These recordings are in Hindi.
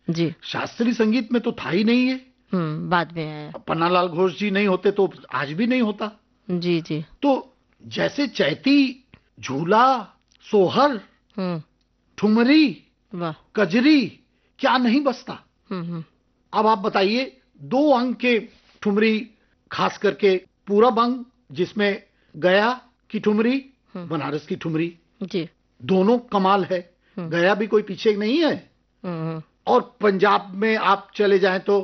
जी। शास्त्रीय संगीत में तो था ही नहीं ये। बाद में आया। पन्नालाल घोष जी नहीं होते तो आज भी नहीं होता। जी जी। तो जैसे चैती, झूला, सोहर, ठुमरी, वाह, कजरी, क्या नहीं बसता। अब आप बताइए, 2 अंग के ठुमरी, खास करके पूरब अंग जिसमें गया की ठुमरी, बनारस की ठुमरी जी, दोनों कमाल है। गया भी कोई पीछे नहीं है। और पंजाब में आप चले जाएं तो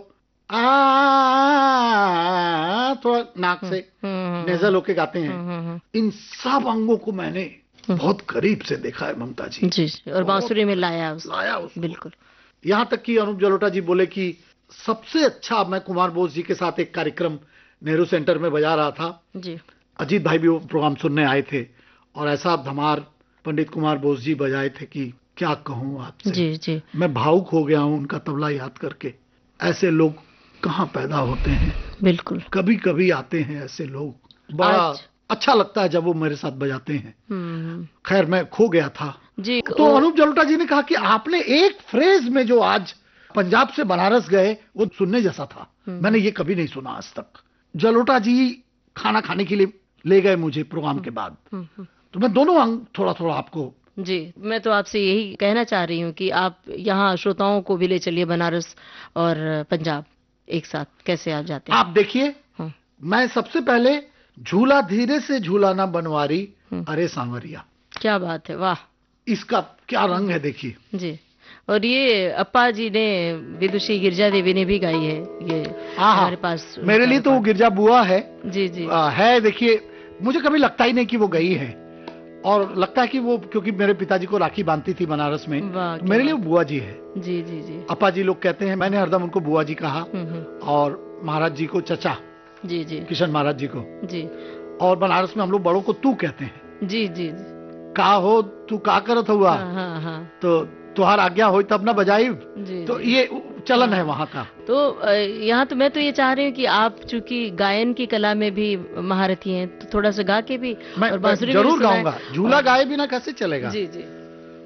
थोड़ा नाक से नेजल होके गाते हैं। इन सब अंगों को मैंने बहुत करीब से देखा है ममता जी। जी, और बांसुरी में लाया उसको। बिल्कुल। यहाँ तक कि अनूप जलोटा जी बोले कि सबसे अच्छा, मैं कुमार बोस जी के साथ एक कार्यक्रम नेहरू सेंटर में बजा रहा था जी। अजीत भाई भी वो प्रोग्राम सुनने आए थे और ऐसा धमार पंडित कुमार बोस जी बजाए थे कि क्या कहूँ आपसे। जी जी। मैं भावुक हो गया हूँ उनका तबला याद करके। ऐसे लोग कहाँ पैदा होते हैं। बिल्कुल। कभी कभी आते हैं ऐसे लोग, बड़ा अच्छा लगता है जब वो मेरे साथ बजाते हैं। खैर मैं खो गया था जी। तो अनूप जलोटा जी ने कहा कि आपने एक फ्रेज में जो आज पंजाब से बनारस गए वो सुनने जैसा था। मैंने ये कभी नहीं सुना आज तक। जलोटा जी खाना खाने के लिए ले गए मुझे प्रोग्राम के बाद, तो मैं दोनों अंग थोड़ा थोड़ा आपको। जी, मैं तो आपसे यही कहना चाह रही हूँ कि आप यहाँ श्रोताओं को भी ले चलिए बनारस और पंजाब एक साथ। कैसे आप जाते हैं? आप देखिए, मैं सबसे पहले झूला धीरे से झूलाना बनवारी, अरे सांवरिया। क्या बात है, वाह। इसका क्या रंग है देखिए। जी, और ये अप्पा जी ने, विदुषी गिरजा देवी ने भी गाई है ये हमारे पास। मेरे लिए तो वो गिरजा बुआ है। जी जी। है, देखिए मुझे कभी लगता ही नहीं कि वो गई है, और लगता है कि वो, क्योंकि मेरे पिताजी को राखी बांधती थी बनारस में, तो मेरे लिए बुआ जी है। जी जी जी। अप्पा जी लोग कहते हैं, मैंने हरदम उनको बुआ जी कहा, और महाराज जी को चचा। जी जी। किशन महाराज जी को जी। और बनारस में हम लोग बड़ों को तू कहते हैं। जी जी। का हो तू का करत हुआ। तो तुहार आज्ञा हो तब ना बजाई। तो ये चलन है वहाँ का। तो यहाँ तो मैं तो ये चाह रही हूँ कि आप चूंकि गायन की कला में भी महारथी हैं, तो थोड़ा सा गा के भी मैं और बांसुरी जरूर गाऊंगा। झूला गाए बिना कैसे चलेगा। जी जी।